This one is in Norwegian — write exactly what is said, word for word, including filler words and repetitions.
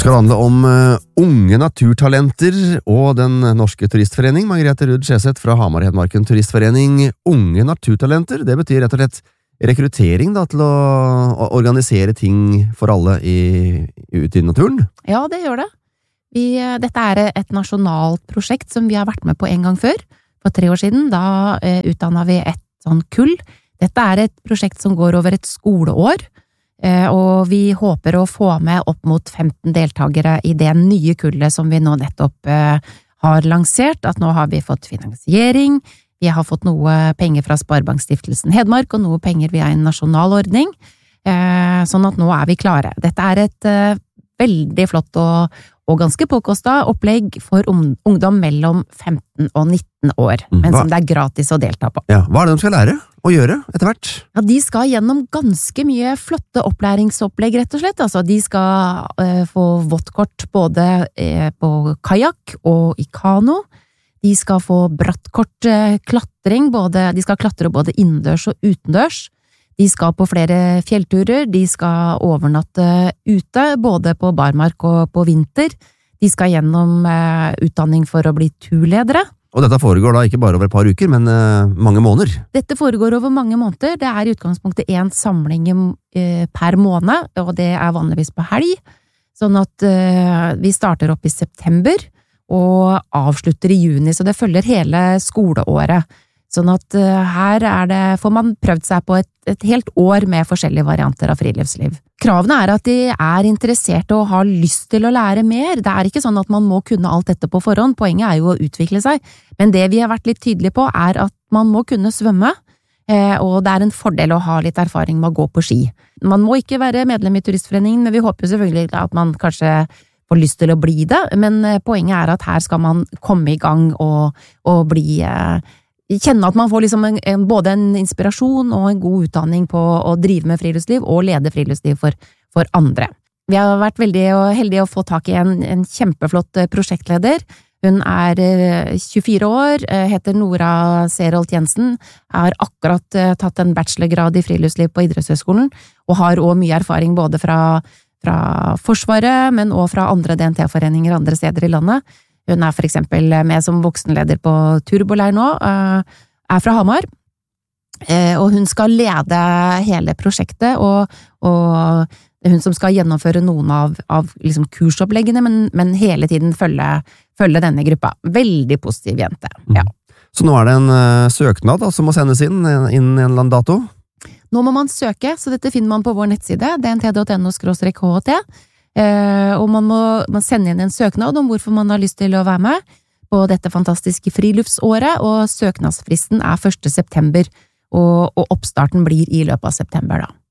skal det handle om uh, unge naturtalenter og Den Norske Turistforening. Margrethe Ruud Skjeseth fra Hamar-Hedmarken Turistforening. Unge naturtalenter, det betyr rett og slett rekruttering da, til å, å organisere ting for alle i, ute i naturen? Ja, det gjør det. Vi, dette er et nasjonalt prosjekt som vi har vært med på en gang før. For tre år siden, da uh, utdannet vi et sånn kull. Dette er et prosjekt som går over et skoleår. Og vi håper å få med opp mot femten deltagere i det nye kullet som vi nå nettopp har lansert, at nå har vi fått finansiering, vi har fått noe penger fra Sparebankstiftelsen Hedmark, og noe penger via en nasjonal ordning, sånn at nå er vi klare. Dette er et veldig flott og, og ganske påkostet opplegg for ungdom mellom femten og nitten år, men som det er gratis å delta på. Ja, hva er det de skal lære å gjøre etter hvert? Ja, de skal gjennom ganske mye flotte opplæringsopplegg, rett og slett. Altså, de skal uh, få våttkort både uh, på kajak og i kano. De skal få brattkort uh, klatring, både, de skal klatre både innendørs og utendørs. De skal på flere fjellturer, de skal overnatte ute, både på barmark og på vinter. De skal gjennom uh, utdanning for å bli turledere. Og dette foregår da ikke bare over et par uker, men uh, mange måneder? Dette foregår over mange måneder. Det er i utgangspunktet en samling uh, per måned, og det er vanligvis på helg. Sånn at uh, vi starter opp i september og avslutter i juni, så det følger hele skoleåret. Sånn at uh, her er det, får man prøvd seg på et, et helt år med forskjellige varianter av friluftsliv. Kravene er at de er interesserte og har lyst til å lære mer. Det er ikke sånn at man må kunne alt dette på forhånd, poenget er jo å utvikle seg. Men det vi har vært litt tydelige på er at man må kunne svømme, eh, og det er en fordel å ha litt erfaring med å gå på ski. Man må ikke være medlem i Turistforeningen, men vi håper jo selvfølgelig at man kanskje får lyst til å bli det, men poenget er at her skal man komme i gang og, og bli... Eh, kjenne at man får liksom en, en, både en inspirasjon og en god utdanning på å drive med friluftsliv og lede friluftsliv for, for andre. Vi har vært veldig heldige å få tak i en, en kjempeflott prosjektleder. Hun er tjuefire år, heter Nora Serholt Jensen, har akkurat tatt en bachelorgrad i friluftsliv på Idrettshøgskolen, og har også mye erfaring både fra, fra Forsvaret, men også fra andre D N T-foreninger andre steder i landet. Hun er for eksempel med som voksenleder på Turboleir nå, er fra Hamar, og hun skal lede hele prosjektet, og, og det er hun som skal gjennomføre noen av, av liksom kursoppleggene, men, men hele tiden følge, følge denne gruppa. Veldig positiv jente, ja. Mm. Så nå er det en uh, søknad da, som må sendes inn, innen en eller annen dato? Nå må man søke, så dette finner man på vår nettside, d n t punktum n o skråstrek h t. Uh, og man må man sende inn en søknad om hvorfor man har lyst til å være med på dette fantastiske friluftsåret, og søknadsfristen er første september, og, og oppstarten blir i løpet av september da.